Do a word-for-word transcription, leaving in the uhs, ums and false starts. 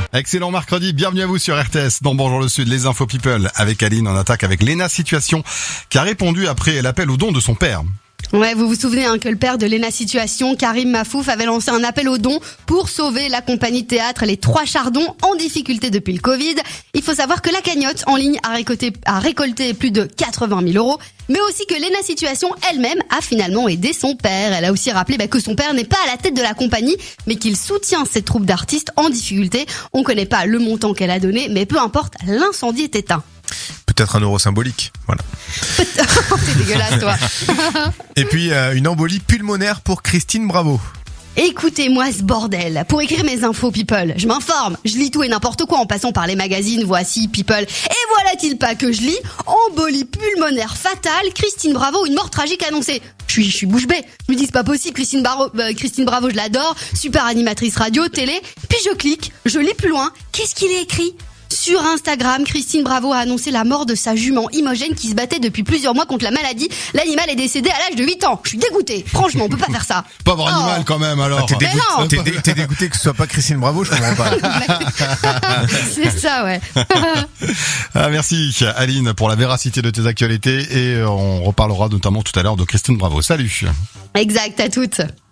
Excellent mercredi, bienvenue à vous sur R T S. Dans Bonjour le Sud, les infos people avec Aline. On attaque avec Léna Situation qui a répondu après l'appel au don de son père. Ouais, vous vous souvenez hein, que le père de Léna Situation, Karim Mafouf, avait lancé un appel aux dons pour sauver la compagnie de théâtre Les Trois Chardons en difficulté depuis le Covid. Il faut savoir que la cagnotte en ligne a récolté, a récolté plus de quatre-vingt mille euros, mais aussi que Léna Situation elle-même a finalement aidé son père. Elle a aussi rappelé bah, que son père n'est pas à la tête de la compagnie, mais qu'il soutient cette troupe d'artistes en difficulté. On connaît pas le montant qu'elle a donné, mais peu importe, l'incendie est éteint. Peut-être un euro symbolique, voilà. C'est dégueulasse, toi. Et puis, euh, une embolie pulmonaire pour Christine Bravo. Écoutez-moi ce bordel. Pour écrire mes infos people, je m'informe, je lis tout et n'importe quoi en passant par les magazines Voici, People. Et voilà-t-il pas que je lis embolie pulmonaire fatale, Christine Bravo, une mort tragique annoncée. Je suis, je suis bouche bée. Je me dis c'est pas possible, Christine Bravo, euh, Christine Bravo, je l'adore, super animatrice radio, télé. Puis je clique, je lis plus loin. Qu'est-ce qu'il est écrit ? Sur Instagram, Christine Bravo a annoncé la mort de sa jument Imogène qui se battait depuis plusieurs mois contre la maladie. L'animal est décédé à l'âge de huit ans. Je suis dégoûtée. Franchement, on peut pas faire ça. Pauvre Oh. animal quand même alors. Ah, t'es, dégoûté, non. t'es, dé, t'es dégoûté que ce soit pas Christine Bravo, je comprends pas. C'est ça, ouais. Ah, merci Aline pour la véracité de tes actualités et on reparlera notamment tout à l'heure de Christine Bravo. Salut. Exact, à toutes.